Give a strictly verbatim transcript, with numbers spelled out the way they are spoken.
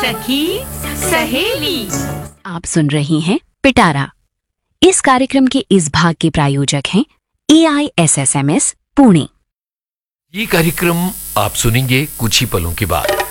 सखी सहेली। आप सुन रही हैं पिटारा। इस कार्यक्रम के इस भाग के प्रायोजक हैं ए I S S M S Pune. ये कार्यक्रम आप सुनेंगे कुछ ही पलों के बाद।